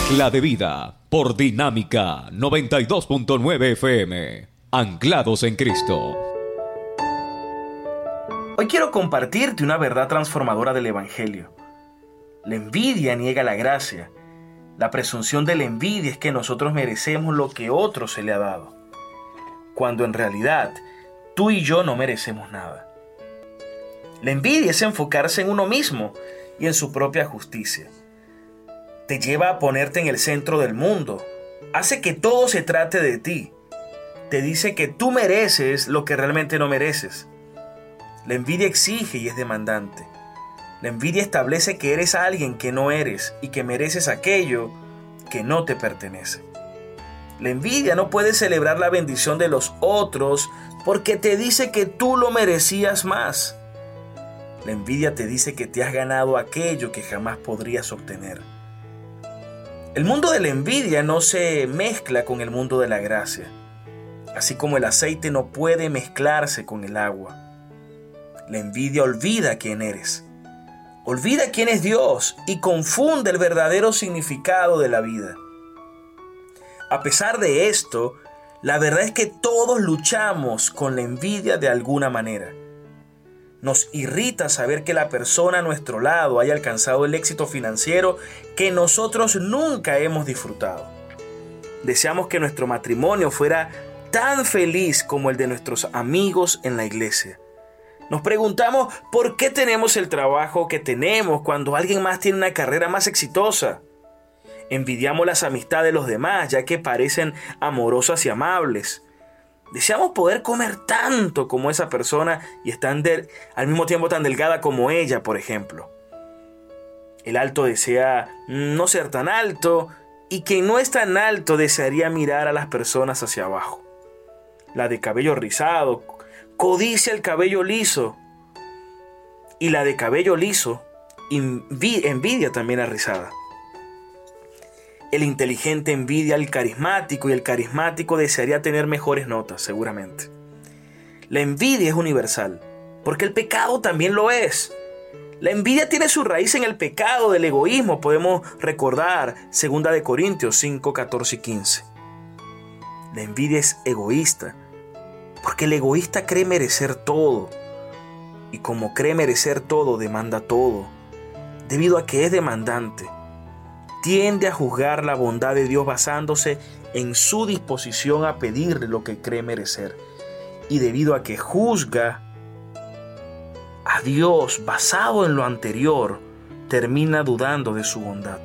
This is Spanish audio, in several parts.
Ancla de Vida por Dinámica 92.9 FM. Anclados en Cristo. Hoy quiero compartirte una verdad transformadora del Evangelio. La envidia niega la gracia. La presunción de la envidia es que nosotros merecemos lo que otro se le ha dado, cuando en realidad tú y yo no merecemos nada. La envidia es enfocarse en uno mismo y en su propia justicia. Te lleva a ponerte en el centro del mundo. Hace que todo se trate de ti. Te dice que tú mereces lo que realmente no mereces. La envidia exige y es demandante. La envidia establece que eres alguien que no eres y que mereces aquello que no te pertenece. La envidia no puede celebrar la bendición de los otros porque te dice que tú lo merecías más. La envidia te dice que te has ganado aquello que jamás podrías obtener. El mundo de la envidia no se mezcla con el mundo de la gracia, así como el aceite no puede mezclarse con el agua. La envidia olvida quién eres, olvida quién es Dios y confunde el verdadero significado de la vida. A pesar de esto, la verdad es que todos luchamos con la envidia de alguna manera. Nos irrita saber que la persona a nuestro lado haya alcanzado el éxito financiero que nosotros nunca hemos disfrutado. Deseamos que nuestro matrimonio fuera tan feliz como el de nuestros amigos en la iglesia. Nos preguntamos por qué tenemos el trabajo que tenemos cuando alguien más tiene una carrera más exitosa. Envidiamos las amistades de los demás ya que parecen amorosas y amables. Deseamos poder comer tanto como esa persona y estar al mismo tiempo tan delgada como ella, por ejemplo. El alto desea no ser tan alto y quien no es tan alto desearía mirar a las personas hacia abajo. La de cabello rizado codicia el cabello liso y la de cabello liso envidia también a rizada. El inteligente envidia al carismático y el carismático desearía tener mejores notas, seguramente. La envidia es universal, porque el pecado también lo es. La envidia tiene su raíz en el pecado del egoísmo. Podemos recordar 2 Corintios 5, 14 y 15. La envidia es egoísta, porque el egoísta cree merecer todo. Y como cree merecer todo, demanda todo. Debido a que es demandante, tiende a juzgar la bondad de Dios basándose en su disposición a pedirle lo que cree merecer. Y debido a que juzga a Dios basado en lo anterior, termina dudando de su bondad.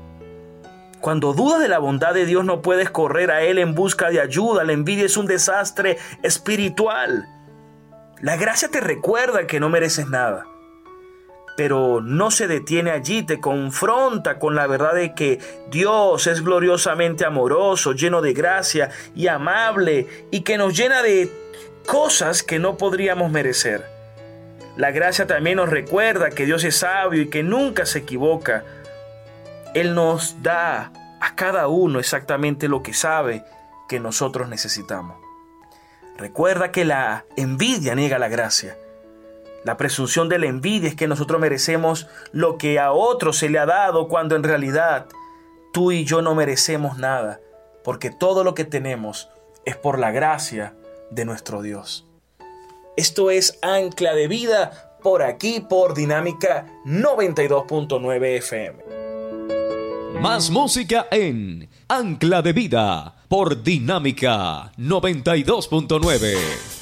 Cuando dudas de la bondad de Dios, no puedes correr a Él en busca de ayuda. La envidia es un desastre espiritual. La gracia te recuerda que no mereces nada, pero no se detiene allí, te confronta con la verdad de que Dios es gloriosamente amoroso, lleno de gracia y amable, y que nos llena de cosas que no podríamos merecer. La gracia también nos recuerda que Dios es sabio y que nunca se equivoca. Él nos da a cada uno exactamente lo que sabe que nosotros necesitamos. Recuerda que la envidia niega la gracia. La presunción de la envidia es que nosotros merecemos lo que a otros se le ha dado, cuando en realidad tú y yo no merecemos nada, porque todo lo que tenemos es por la gracia de nuestro Dios. Esto es Ancla de Vida, por aquí, por Dinámica 92.9 FM. Más música en Ancla de Vida por Dinámica 92.9.